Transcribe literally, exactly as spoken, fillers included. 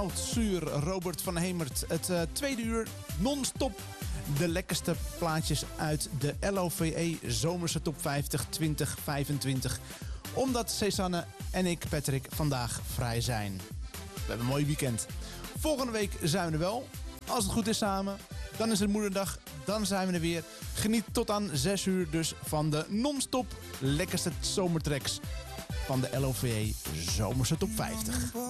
Zuur, Robert van Hemert. Het uh, tweede uur non-stop de lekkerste plaatjes uit de L O V E Zomerse Top vijftig twintig vijfentwintig. Omdat Cezanne en ik, Patrick, vandaag vrij zijn. We hebben een mooi weekend. Volgende week zijn we er wel. Als het goed is samen. Dan is het moederdag. Dan zijn we er weer. Geniet tot aan zes uur dus van de non-stop lekkerste zomertracks van de L O V E Zomerse Top vijftig.